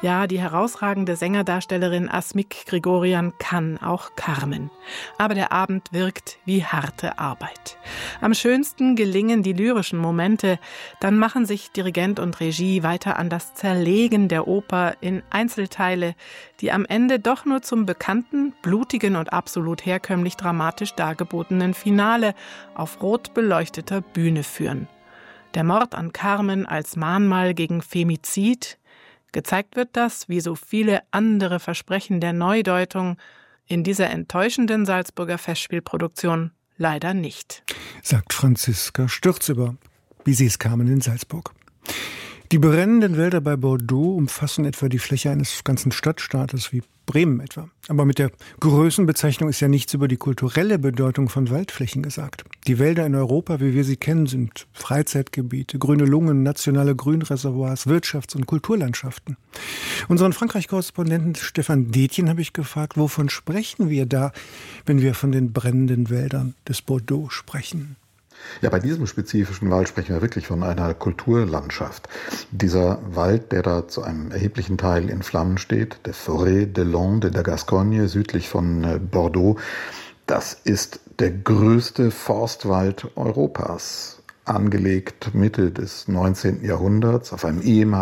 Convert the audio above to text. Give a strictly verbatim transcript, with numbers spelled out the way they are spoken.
Ja, die herausragende Sängerdarstellerin Asmik Grigorian kann auch Carmen. Aber der Abend wirkt wie harte Arbeit. Am schönsten gelingen die lyrischen Momente. Dann machen sich Dirigent und Regie weiter an das Zerlegen der Oper in Einzelteile, die am Ende doch nur zum bekannten, blutigen und absolut herkömmlich dramatisch dargebotenen Finale auf rot beleuchteter Bühne führen. Der Mord an Carmen als Mahnmal gegen Femizid. Gezeigt wird das, wie so viele andere Versprechen der Neudeutung, in dieser enttäuschenden Salzburger Festspielproduktion leider nicht. Sagt Franziska Stürzüber, wie sie es Carmen in Salzburg. Die brennenden Wälder bei Bordeaux umfassen etwa die Fläche eines ganzen Stadtstaates wie Bremen etwa. Aber mit der Größenbezeichnung ist ja nichts über die kulturelle Bedeutung von Waldflächen gesagt. Die Wälder in Europa, wie wir sie kennen, sind Freizeitgebiete, grüne Lungen, nationale Grünreservoirs, Wirtschafts- und Kulturlandschaften. Unseren Frankreich-Korrespondenten Stefan Detjen habe ich gefragt, wovon sprechen wir da, wenn wir von den brennenden Wäldern des Bordeaux sprechen? Ja, bei diesem spezifischen Wald sprechen wir wirklich von einer Kulturlandschaft. Dieser Wald, der da zu einem erheblichen Teil in Flammen steht, der Forêt de Landes de Gascogne, südlich von Bordeaux, das ist der größte Forstwald Europas, angelegt Mitte des neunzehnten Jahrhunderts auf einem ehemaligen